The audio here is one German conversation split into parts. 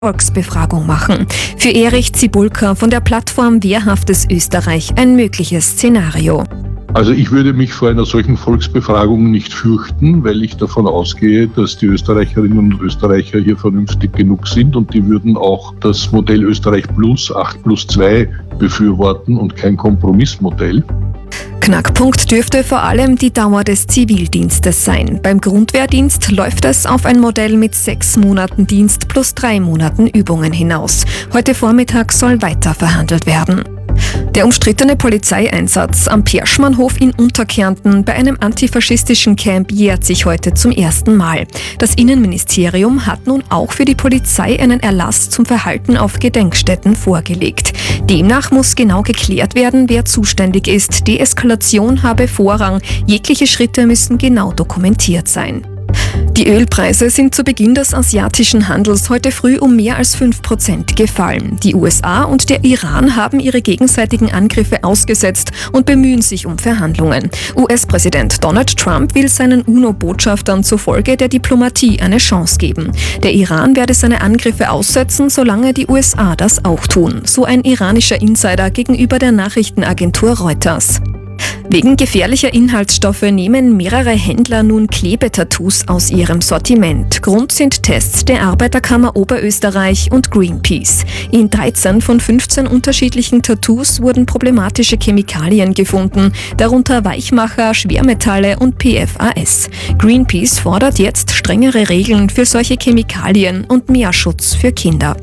Volksbefragung machen. Für Erich Zibulka von der Plattform Wehrhaftes Österreich ein mögliches Szenario. Also ich würde mich vor einer solchen Volksbefragung nicht fürchten, weil ich davon ausgehe, dass die Österreicherinnen und Österreicher hier vernünftig genug sind und die würden auch das Modell Österreich Plus 8+2 befürworten und kein Kompromissmodell. Knackpunkt dürfte vor allem die Dauer des Zivildienstes sein. Beim Grundwehrdienst läuft es auf ein Modell mit 6 Monaten Dienst plus 3 Monaten Übungen hinaus. Heute Vormittag soll weiter verhandelt werden. Der umstrittene Polizeieinsatz am Perschmannhof in Unterkärnten bei einem antifaschistischen Camp jährt sich heute zum ersten Mal. Das Innenministerium hat nun auch für die Polizei einen Erlass zum Verhalten auf Gedenkstätten vorgelegt. Demnach muss genau geklärt werden, wer zuständig ist. Deeskalation habe Vorrang. Jegliche Schritte müssen genau dokumentiert sein. Die Ölpreise sind zu Beginn des asiatischen Handels heute früh um mehr als 5% gefallen. Die USA und der Iran haben ihre gegenseitigen Angriffe ausgesetzt und bemühen sich um Verhandlungen. US-Präsident Donald Trump will seinen UNO-Botschaftern zufolge der Diplomatie eine Chance geben. Der Iran werde seine Angriffe aussetzen, solange die USA das auch tun, so ein iranischer Insider gegenüber der Nachrichtenagentur Reuters. Wegen gefährlicher Inhaltsstoffe nehmen mehrere Händler nun Klebetattoos aus ihrem Sortiment. Grund sind Tests der Arbeiterkammer Oberösterreich und Greenpeace. In 13 von 15 unterschiedlichen Tattoos wurden problematische Chemikalien gefunden, darunter Weichmacher, Schwermetalle und PFAS. Greenpeace fordert jetzt strengere Regeln für solche Chemikalien und mehr Schutz für Kinder.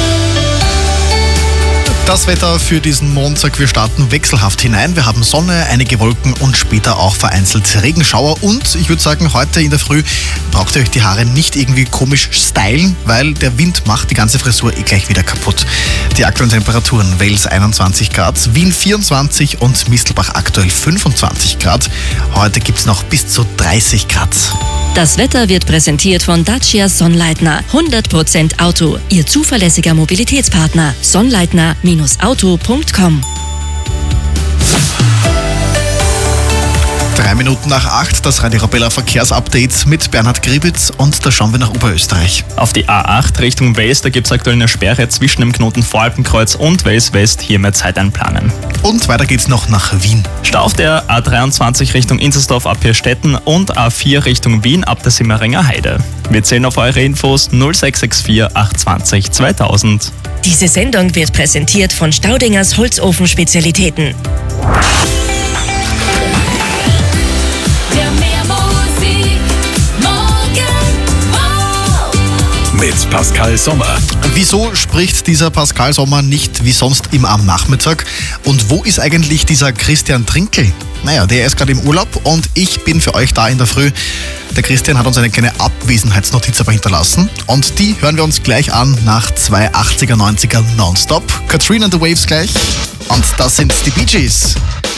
Das Wetter für diesen Montag, wir starten wechselhaft hinein. Wir haben Sonne, einige Wolken und später auch vereinzelt Regenschauer. Und ich würde sagen, heute in der Früh braucht ihr euch die Haare nicht irgendwie komisch stylen, weil der Wind macht die ganze Frisur gleich wieder kaputt. Die aktuellen Temperaturen: Wels 21 Grad, Wien 24 und Mistelbach aktuell 25 Grad. Heute gibt es noch bis zu 30 Grad. Das Wetter wird präsentiert von Dacia Sonnleitner. 100% Auto, Ihr zuverlässiger Mobilitätspartner. Sonnleitner-auto.com. 3 Minuten nach 8, das Radio Arabella Verkehrsupdate mit Bernhard Gribitz und da schauen wir nach Oberösterreich. Auf die A8 Richtung Wels, da gibt es aktuell eine Sperre zwischen dem Knoten Voralpenkreuz und Wels West, hier mehr Zeit einplanen. Und weiter geht's noch nach Wien. Stau auf der A23 Richtung Inzersdorf ab Hirstetten und A4 Richtung Wien ab der Simmeringer Heide. Wir zählen auf eure Infos 0664 820 2000. Diese Sendung wird präsentiert von Staudingers Holzofen-Spezialitäten. Mit Pascal Sommer. Wieso spricht dieser Pascal Sommer nicht wie sonst immer am Nachmittag? Und wo ist eigentlich dieser Christian Trinkl? Naja, der ist gerade im Urlaub und ich bin für euch da in der Früh. Der Christian hat uns eine kleine Abwesenheitsnotiz aber hinterlassen und die hören wir uns gleich an nach 2 80er, 90er Nonstop. Katrina and the Waves gleich und das sind die Bee Gees.